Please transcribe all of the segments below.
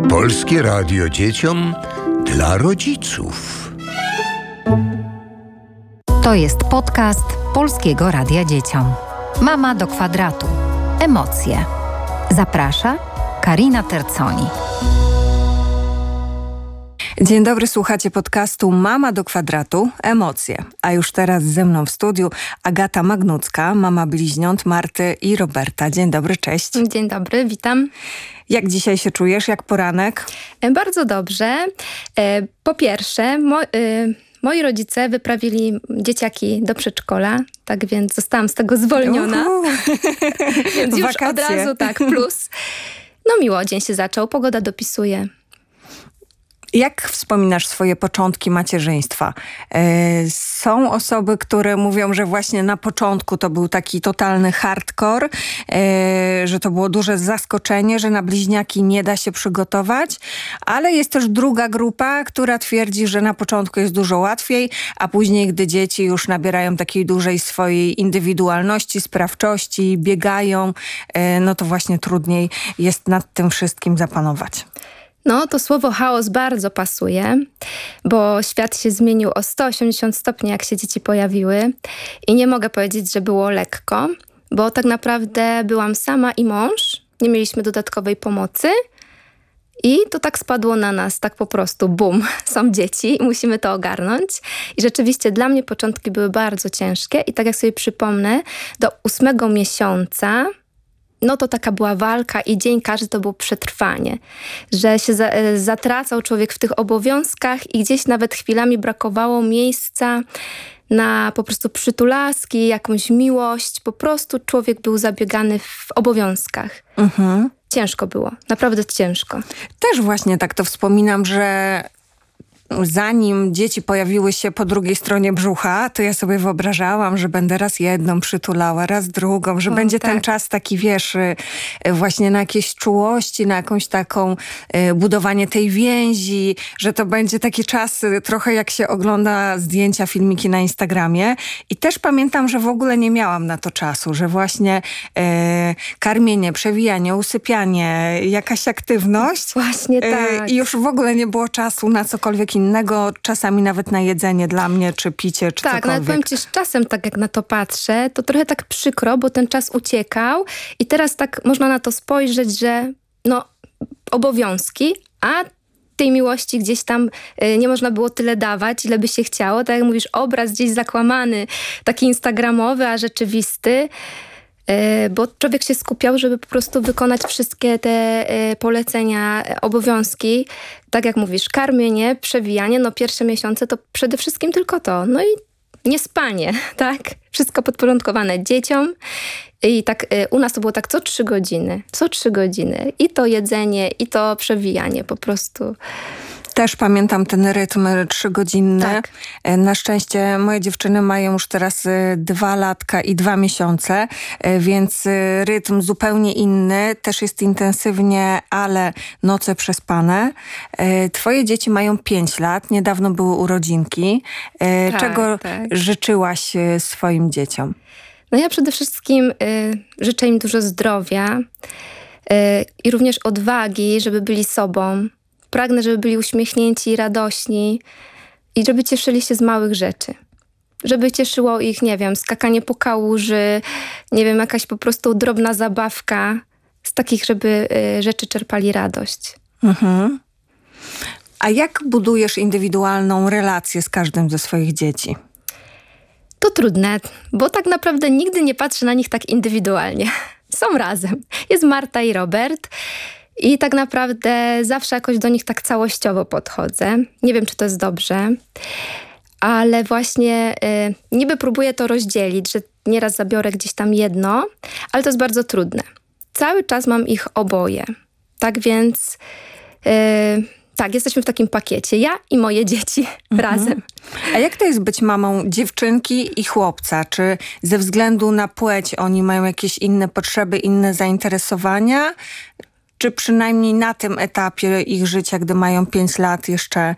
Polskie Radio dzieciom dla rodziców. To jest podcast Polskiego Radia Dzieciom. Mama do kwadratu. Emocje. Zaprasza Karina Terconi. Dzień dobry, słuchacie podcastu Mama do kwadratu. Emocje. A już teraz ze mną w studiu Agata Magnucka, mama bliźniąt Marty i Roberta. Dzień dobry, cześć. Dzień dobry, witam. Jak dzisiaj się czujesz? Jak poranek? Bardzo dobrze. Po pierwsze, moi rodzice wyprawili dzieciaki do przedszkola, tak więc zostałam z tego zwolniona. Więc już od razu tak, plus. No miło, dzień się zaczął, pogoda dopisuje. Jak wspominasz swoje początki macierzyństwa? Są osoby, które mówią, że właśnie na początku to był taki totalny hardcore, że to było duże zaskoczenie, że na bliźniaki nie da się przygotować, ale jest też druga grupa, która twierdzi, że na początku jest dużo łatwiej, a później, gdy dzieci już nabierają takiej dużej swojej indywidualności, sprawczości, biegają, no to właśnie trudniej jest nad tym wszystkim zapanować. No, to słowo chaos bardzo pasuje, bo świat się zmienił o 180 stopni, jak się dzieci pojawiły. I nie mogę powiedzieć, że było lekko, bo tak naprawdę byłam sama i mąż, nie mieliśmy dodatkowej pomocy i to tak spadło na nas, tak po prostu, bum, są dzieci i musimy to ogarnąć. I rzeczywiście dla mnie początki były bardzo ciężkie i tak jak sobie przypomnę, do 8 miesiąca no to taka była walka i dzień każdy to było przetrwanie. Że się zatracał człowiek w tych obowiązkach i gdzieś nawet chwilami brakowało miejsca na po prostu przytulaski, jakąś miłość. Po prostu człowiek był zabiegany w obowiązkach. Mhm. Ciężko było, naprawdę ciężko. Też właśnie tak to wspominam, że zanim dzieci pojawiły się po drugiej stronie brzucha, to ja sobie wyobrażałam, że będę raz jedną przytulała, raz drugą, że będzie tak. Ten czas taki, wiesz, właśnie na jakieś czułości, na jakąś taką budowanie tej więzi, że to będzie taki czas trochę jak się ogląda zdjęcia, filmiki na Instagramie. I też pamiętam, że w ogóle nie miałam na to czasu, że właśnie karmienie, przewijanie, usypianie, jakaś aktywność. Właśnie tak. I już w ogóle nie było czasu na cokolwiek innego, czasami nawet na jedzenie dla mnie, czy picie, czy cokolwiek. Tak, nawet powiem ci, z czasem tak jak na to patrzę, to trochę tak przykro, bo ten czas uciekał i teraz tak można na to spojrzeć, że no obowiązki, a tej miłości gdzieś tam nie można było tyle dawać, ile by się chciało. Tak jak mówisz, obraz gdzieś zakłamany, taki instagramowy, a rzeczywisty. Bo człowiek się skupiał, żeby po prostu wykonać wszystkie te polecenia, obowiązki. Tak jak mówisz, karmienie, przewijanie, no pierwsze miesiące to przede wszystkim tylko to. No i niespanie, tak? Wszystko podporządkowane dzieciom. I tak u nas to było tak co 3 godziny. Co 3 godziny. I to jedzenie, i to przewijanie po prostu. Też pamiętam ten rytm 3-godzinny. Tak. Na szczęście moje dziewczyny mają już teraz 2 latka i 2 miesiące, więc rytm zupełnie inny. Też jest intensywnie, ale noce przespane. Twoje dzieci mają 5 lat. Niedawno były urodzinki. Czego życzyłaś swoim dzieciom? No ja przede wszystkim życzę im dużo zdrowia i również odwagi, żeby byli sobą. Pragnę, żeby byli uśmiechnięci i radośni i żeby cieszyli się z małych rzeczy. Żeby cieszyło ich, nie wiem, skakanie po kałuży, nie wiem, jakaś po prostu drobna zabawka. Z takich, żeby rzeczy czerpali radość. Mhm. A jak budujesz indywidualną relację z każdym ze swoich dzieci? To trudne, bo tak naprawdę nigdy nie patrzę na nich tak indywidualnie. Są razem. Jest Marta i Robert. I tak naprawdę zawsze jakoś do nich tak całościowo podchodzę. Nie wiem, czy to jest dobrze, ale właśnie niby próbuję to rozdzielić, że nieraz zabiorę gdzieś tam jedno, ale to jest bardzo trudne. Cały czas mam ich oboje. Tak więc tak, jesteśmy w takim pakiecie. Ja i moje dzieci razem. A jak to jest być mamą dziewczynki i chłopca? Czy ze względu na płeć oni mają jakieś inne potrzeby, inne zainteresowania? Czy przynajmniej na tym etapie ich życia, gdy mają 5 lat, jeszcze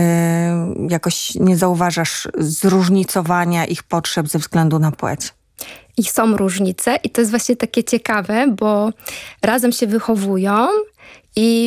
jakoś nie zauważasz zróżnicowania ich potrzeb ze względu na płeć? I są różnice i to jest właśnie takie ciekawe, bo razem się wychowują i